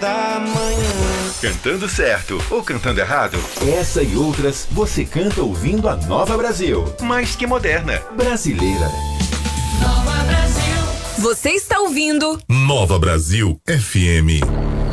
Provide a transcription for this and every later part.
da manhã. Cantando certo ou cantando errado? Essa e outras você canta ouvindo a Nova Brasil. Mais que moderna, brasileira. Nova Brasil. Você está ouvindo Nova Brasil FM.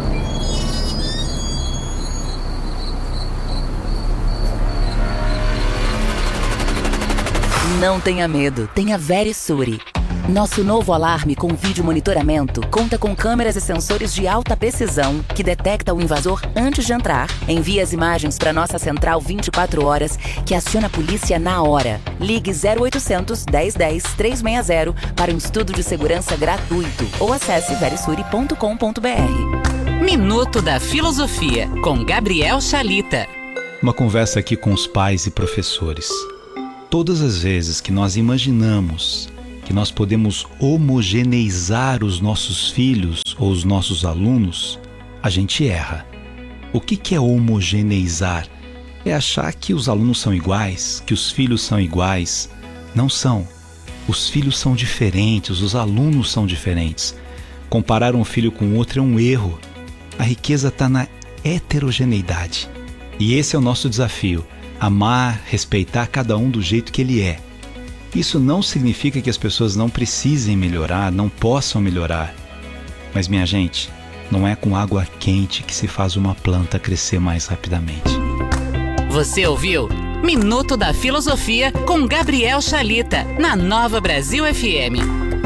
Não tenha medo, tenha Verisure. Nosso novo alarme com vídeo monitoramento conta com câmeras e sensores de alta precisão que detecta o invasor antes de entrar, envia as imagens para nossa central 24 horas, que aciona a polícia na hora. Ligue 0800 1010 360 para um estudo de segurança gratuito ou acesse verisure.com.br. Minuto da Filosofia, com Gabriel Chalita. Uma conversa aqui com os pais e professores. Todas as vezes que nós imaginamos que nós podemos homogeneizar os nossos filhos ou os nossos alunos, a gente erra. O que é homogeneizar? É achar que os alunos são iguais, que os filhos são iguais. Não são. Os filhos são diferentes, os alunos são diferentes. Comparar um filho com outro é um erro. A riqueza está na heterogeneidade. E esse é o nosso desafio. Amar, respeitar cada um do jeito que ele é. Isso não significa que as pessoas não precisem melhorar, não possam melhorar. Mas, minha gente, não é com água quente que se faz uma planta crescer mais rapidamente. Você ouviu Minuto da Filosofia com Gabriel Chalita, na Nova Brasil FM.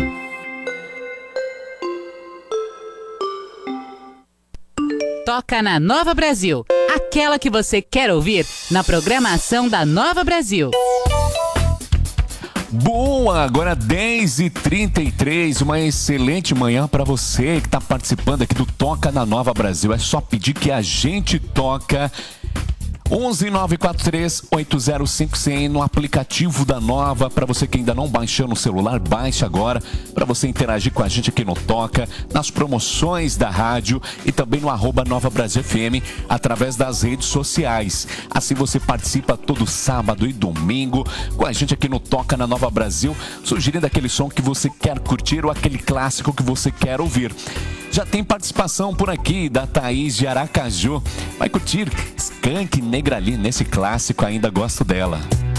Toca na Nova Brasil, aquela que você quer ouvir na programação da Nova Brasil. Boa, agora 10h33, uma excelente manhã para você que está participando aqui do Toca na Nova Brasil. É só pedir que a gente toca. 11943-805-100 no aplicativo da Nova. Para você que ainda não baixou no celular, baixe agora para você interagir com a gente aqui no Toca, nas promoções da rádio e também no @Nova Brasil FM através das redes sociais. Assim você participa todo sábado e domingo com a gente aqui no Toca na Nova Brasil, sugerindo aquele som que você quer curtir ou aquele clássico que você quer ouvir. Já tem participação por aqui da Thaís de Aracaju. Vai curtir Skank Negra ali nesse clássico, ainda gosto dela.